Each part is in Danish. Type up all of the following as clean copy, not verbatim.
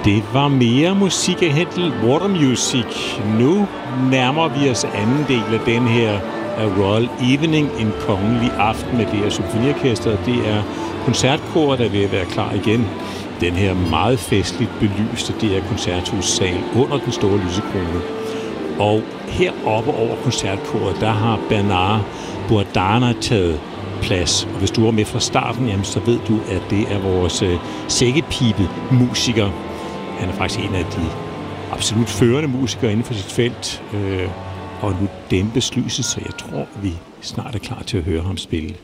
Det var mere musik af Händel, Water Music. Nu nærmer vi os anden del af den her Royal Evening, en kongelig aften med det her symfoniorkester. Det er koncertkoret, der er ved at være klar igen. Den her meget festligt belyste, det er koncerthussal under den store lysekrone. Og heroppe over koncertkoret, der har Bernard Bourdana taget plads. Og hvis du var med fra starten, jamen, så ved du, at det er vores sækkepipe-musiker. Han er faktisk en af de absolut førende musikere inden for sit felt. Og nu dæmpes lyset, så jeg tror, vi snart er klar til at høre ham spille.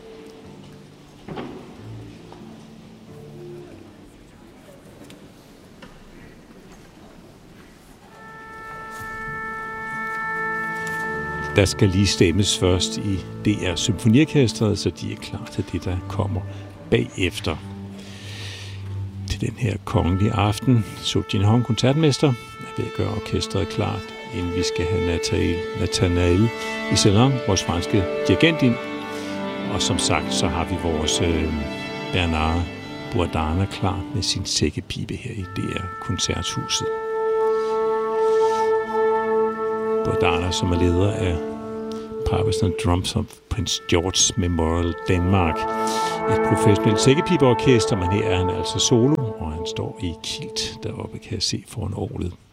Der skal lige stemmes først i DR Symfoniorkestret, så de er klar til det, der kommer bagefter. Til den her kongelige aften, So Jin Hong, koncertmester, er ved at gøre orkestret klart, inden vi skal have Nathanael Iselin, vores franske dirigent, ind. Og som sagt, så har vi vores Bernard Bourdana klar med sin sækkepibe her i DR Koncerthuset. Bourdana, som er leder af Pipers and Drums of Prince George Memorial Denmark. Et professionelt sækkepibeorkester, men her er han altså solo, og han står i kilt deroppe, kan jeg se foran orglet.